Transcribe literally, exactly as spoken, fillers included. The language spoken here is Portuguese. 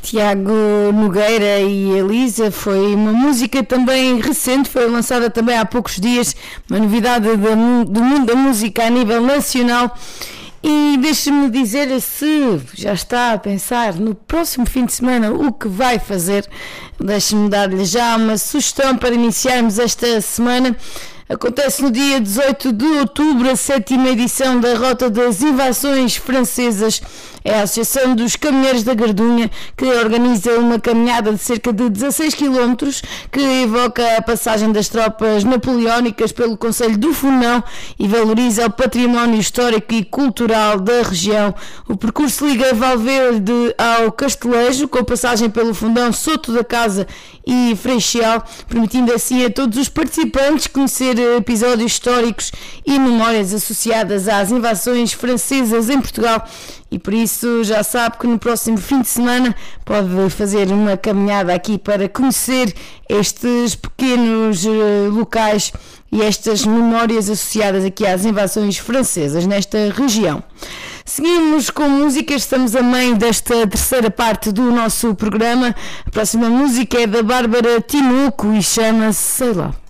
Tiago Nogueira e Elisa, foi uma música também recente, foi lançada também há poucos dias, uma novidade do mundo da música a nível nacional. E deixe-me dizer, se já está a pensar no próximo fim de semana o que vai fazer, deixe-me dar-lhe já uma sugestão para iniciarmos esta semana. Acontece no dia dezoito de outubro a sétima edição da Rota das Invasões Francesas. É a Associação dos Caminheiros da Gardunha que organiza uma caminhada de cerca de dezasseis quilómetros que evoca a passagem das tropas napoleónicas pelo concelho do Fundão e valoriza o património histórico e cultural da região. O percurso liga Valverde ao Castelejo, com passagem pelo Fundão, Soto da Casa e Freixal, permitindo assim a todos os participantes conhecer episódios históricos e memórias associadas às invasões francesas em Portugal. E por isso já sabe que no próximo fim de semana pode fazer uma caminhada aqui para conhecer estes pequenos uh, locais e estas memórias associadas aqui às invasões francesas nesta região. Seguimos com música, estamos a meio desta terceira parte do nosso programa. A próxima música é da Bárbara Tinoco e chama-se Sei Lá.